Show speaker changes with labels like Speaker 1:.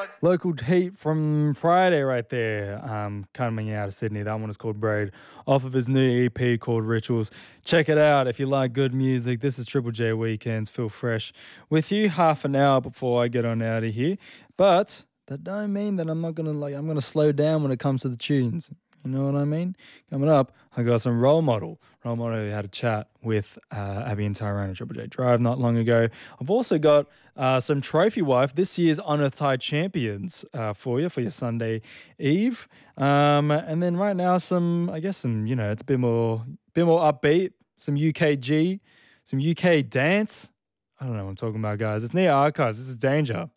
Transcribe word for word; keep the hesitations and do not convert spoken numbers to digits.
Speaker 1: Local heat from Friday right there, um, coming out of Sydney. That one is called Braid, off of his new E P called Rituals. Check it out if you like good music. This is Triple J Weekends. Feel fresh with you half an hour before I get on out of here. But that don't mean that I'm not gonna like I'm gonna slow down when it comes to the tunes. You know what I mean? Coming up, I got some Role Model. Role Model who had a chat with uh, Abby and Tyrone at Triple J Drive not long ago. I've also got uh, some Trophy Wife, this year's Unearthed Champions uh, for you, for your Sunday Eve. Um, and then right now, some, I guess some, you know, it's a bit more, bit more upbeat, some U K G, some U K dance. I don't know what I'm talking about, guys. It's near Archives. This is Danger.